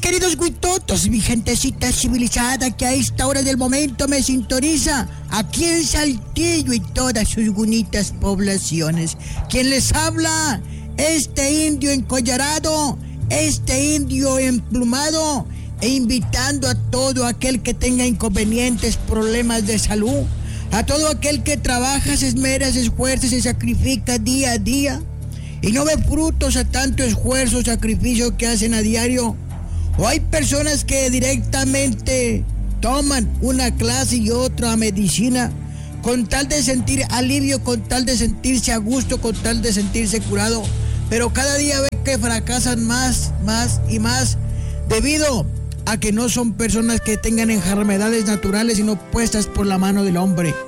queridos guitotos, mi gentecita civilizada que a esta hora del momento me sintoniza aquí en Saltillo y todas sus bonitas poblaciones. ¿Quién les habla? Este indio encollarado, este indio emplumado, e invitando a todo aquel que tenga inconvenientes, problemas de salud, a todo aquel que trabaja, se esmera, se esfuerza, se sacrifica día a día y no ve frutos a tanto esfuerzo, sacrificio que hacen a diario. O hay personas que directamente toman una clase y otra medicina con tal de sentir alivio, con tal de sentirse a gusto, con tal de sentirse curado, pero cada día ve que fracasan más y más debido a que no son personas que tengan enfermedades naturales sino puestas por la mano del hombre.